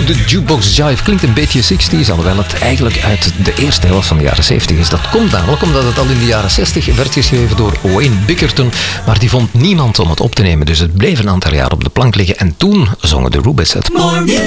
De Jukebox Jive klinkt een beetje 60s, alhoewel het eigenlijk uit de eerste helft van de jaren 70 is. Dat komt namelijk omdat het al in de jaren 60 werd geschreven door Wayne Bickerton, maar die vond niemand om het op te nemen, dus het bleef een aantal jaar op de plank liggen en toen zongen de Rubettes het.